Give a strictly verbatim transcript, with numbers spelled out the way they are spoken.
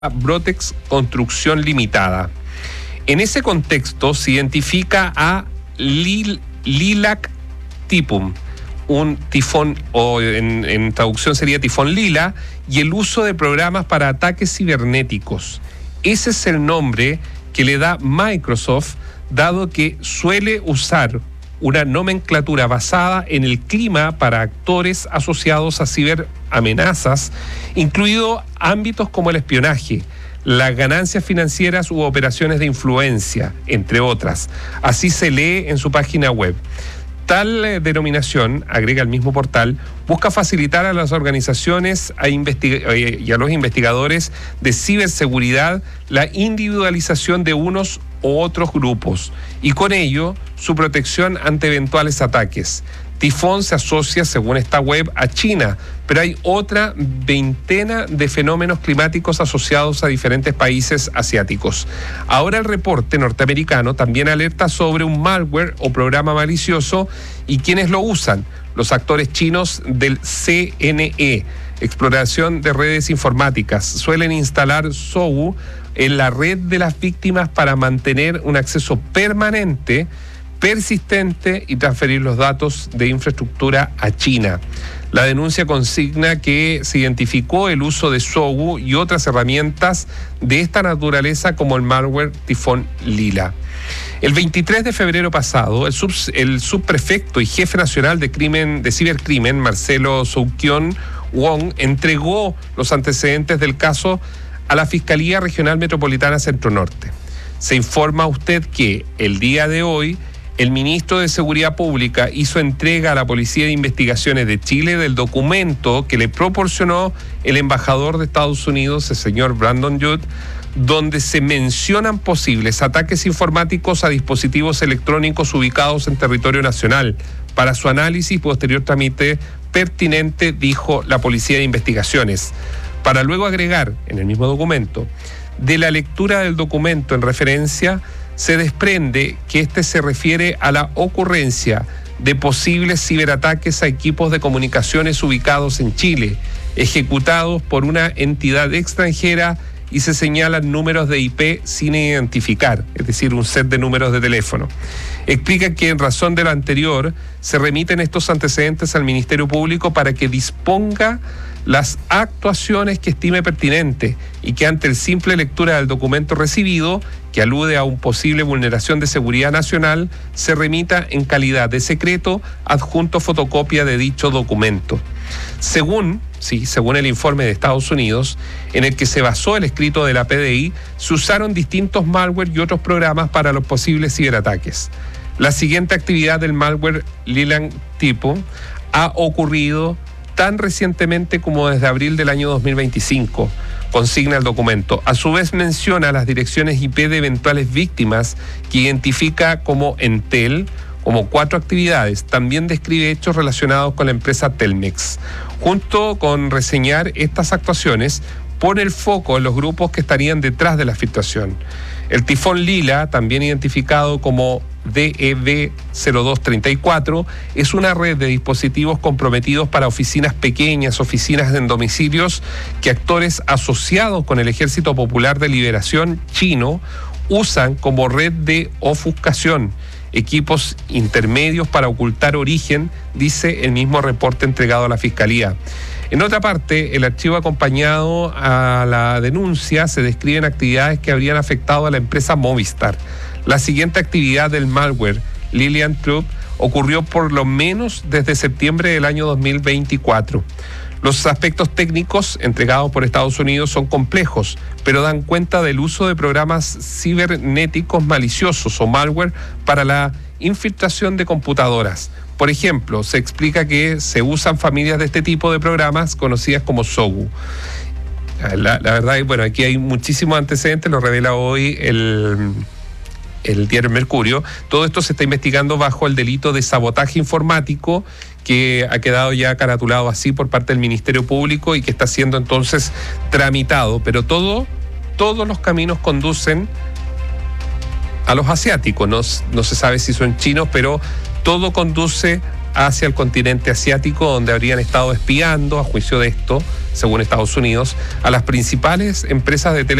Brotex Construcción Limitada. En ese contexto se identifica a Lil, Lilac Tipum, un tifón, o en, en traducción sería tifón lila, y el uso de programas para ataques cibernéticos. Ese es el nombre que le da Microsoft, dado que suele usar una nomenclatura basada en el clima para actores asociados a ciberamenazas, incluido ámbitos como el espionaje, las ganancias financieras u operaciones de influencia, entre otras. Así se lee en su página web. Tal eh, denominación, agrega el mismo portal, busca facilitar a las organizaciones a investiga- eh, y a los investigadores de ciberseguridad la individualización de unos u otros grupos y con ello su protección ante eventuales ataques. Tifón se asocia, según esta web, a China, pero hay otra veintena de fenómenos climáticos asociados a diferentes países asiáticos. Ahora el reporte norteamericano también alerta sobre un malware o programa malicioso y quienes lo usan, los actores chinos del C N E, exploración de redes informáticas, suelen instalar S O U en la red de las víctimas para mantener un acceso permanente, persistente y transferir los datos de infraestructura a China. La denuncia consigna que se identificó el uso de S O U y otras herramientas de esta naturaleza como el malware Tifón Lila. El veintitrés de febrero pasado, el, sub, el subprefecto y jefe nacional de crimen de cibercrimen, Marcelo Soukion Wong, entregó los antecedentes del caso a la Fiscalía Regional Metropolitana Centro Norte. Se informa a usted que el día de hoy el ministro de Seguridad Pública hizo entrega a la Policía de Investigaciones de Chile del documento que le proporcionó el embajador de Estados Unidos, el señor Brandon Judd, donde se mencionan posibles ataques informáticos a dispositivos electrónicos ubicados en territorio nacional. Para su análisis y posterior trámite pertinente, dijo la Policía de Investigaciones. Para luego agregar, en el mismo documento, de la lectura del documento en referencia, se desprende que este se refiere a la ocurrencia de posibles ciberataques a equipos de comunicaciones ubicados en Chile, ejecutados por una entidad extranjera, y se señalan números de I P sin identificar, es decir, un set de números de teléfono. Explica que en razón de lo anterior se remiten estos antecedentes al Ministerio Público para que disponga las actuaciones que estime pertinente y que ante el simple lectura del documento recibido, que alude a una posible vulneración de seguridad nacional, se remita en calidad de secreto adjunto fotocopia de dicho documento. Según, sí, según el informe de Estados Unidos, en el que se basó el escrito de la P D I, se usaron distintos malware y otros programas para los posibles ciberataques. La siguiente actividad del malware Lilac Tipum ha ocurrido tan recientemente como desde abril del año dos mil veinticinco, consigna el documento. A su vez menciona las direcciones I P de eventuales víctimas que identifica como Entel, como cuatro actividades. También describe hechos relacionados con la empresa Telmex. Junto con reseñar estas actuaciones, pone el foco en los grupos que estarían detrás de la filtración. El tifón Lila, también identificado como D E B cero dos treinta y cuatro, es una red de dispositivos comprometidos para oficinas pequeñas, oficinas en domicilios que actores asociados con el Ejército Popular de Liberación chino usan como red de ofuscación, equipos intermedios para ocultar origen, dice el mismo reporte entregado a la Fiscalía. En otra parte, el archivo acompañado a la denuncia se describen actividades que habrían afectado a la empresa Movistar. La siguiente actividad del malware, Lilian Troop, ocurrió por lo menos desde septiembre del año dos mil veinticuatro. Los aspectos técnicos entregados por Estados Unidos son complejos, pero dan cuenta del uso de programas cibernéticos maliciosos o malware para la infiltración de computadoras. Por ejemplo, se explica que se usan familias de este tipo de programas conocidas como S O U. La, la verdad es, bueno, aquí hay muchísimos antecedentes, lo revela hoy el... el diario Mercurio. Todo esto se está investigando bajo el delito de sabotaje informático, que ha quedado ya caratulado así por parte del Ministerio Público y que está siendo entonces tramitado. Pero todo, todos los caminos conducen a los asiáticos. No, no se sabe si son chinos, pero todo conduce hacia el continente asiático, donde habrían estado espiando, a juicio de esto, según Estados Unidos, a las principales empresas de